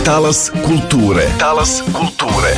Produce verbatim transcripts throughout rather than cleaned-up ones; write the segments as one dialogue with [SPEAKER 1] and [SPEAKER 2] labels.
[SPEAKER 1] Talas kulture. Talas kulture.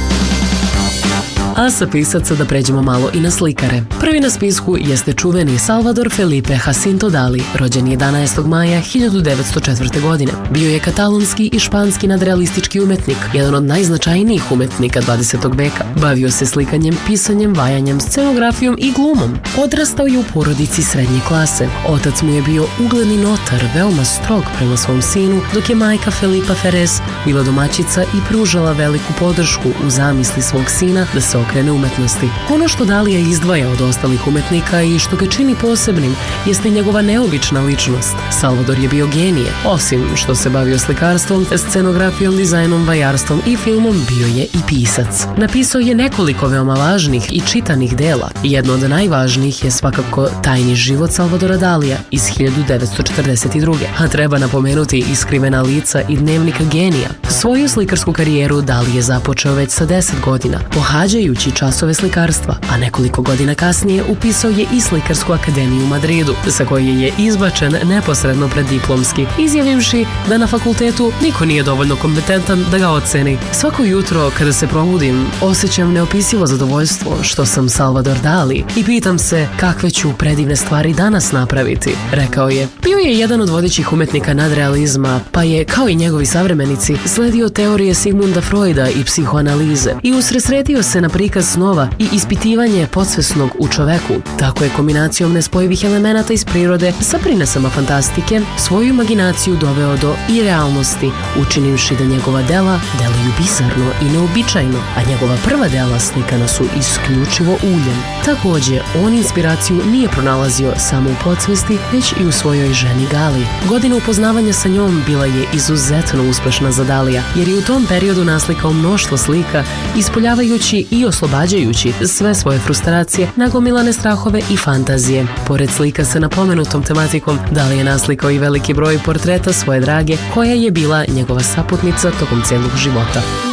[SPEAKER 2] A sa pisaca da pređemo malo i na slikare. Prvi na spisku jeste čuveni Salvador Felipe Jacinto Dali, rođen jedanaestog maja hiljadu devetsto četvrte. godine. Bio je katalonski i španski nadrealistički umetnik, jedan od najznačajnijih umetnika dvadesetog veka. Bavio se slikanjem, pisanjem, vajanjem, scenografijom i glumom. Odrastao je u porodici srednje klase. Otac mu je bio ugledni notar, veoma strog prema svom sinu, dok je majka Felipa Ferez bila domaćica i pružala veliku podršku u zamisli svog sina da se okrene umetnosti. Ono što Dalija izdvaja od ostalih umetnika i što ga čini posebnim jeste njegova neobična ličnost. Salvador je bio genije. Osim što se bavio slikarstvom, scenografijom, dizajnom, vajarstvom i filmom, bio je i pisac. Napisao je nekoliko veoma važnih i čitanih dela. Jedno od najvažnijih je svakako Tajni život Salvadora Dalija iz hiljadu devetsto četrdeset druge. A treba napomenuti Iskrivena lica i Dnevnik genija. Svoju slikarsku karijeru Dali je započeo već sa deset godina, pohađajući časove slikarstva, a nekoliko godina kasnije upisao je i Slikarsku akademiju u Madridu, sa koje je izbačen neposredno pred diplomski, izjavivši da na fakultetu niko nije dovoljno kompetentan da ga oceni. Svako jutro kada se probudim, osjećam neopisivo zadovoljstvo što sam Salvador Dali i pitam se kakve ću predivne stvari danas napraviti, rekao je. Bio je jedan od vodećih umetnika nadrealizma, pa je, kao i njegovi savremenici, sledio teorije Sigmunda Freuda i psihoanalize i usredsredio se na prikaz snova i ispitivanje podsvesnog u čoveku. Tako je kombinacijom nespojivih elemenata iz prirode sa prinesama fantastike svoju imaginaciju doveo do irealnosti, učinivši da njegova dela deluju bizarno i neobičajno, a njegova prva dela slikana su isključivo uljem. Takođe, on inspiraciju nije pronalazio samo u podsvesti, već i u svojoj ženi Gali. Godina upoznavanja sa njom bila je izuzetno uspešna za Dalija, jer je u tom periodu naslikao mnoštvo slika, ispoljavajući i oslobađajući sve svoje frustracije, nagomilane strahove i fantazije. Pored slika sa napomenutom tematikom, Dali je naslikao i veliki broj portreta svoje drage, koja je bila njegova saputnica tokom celog života.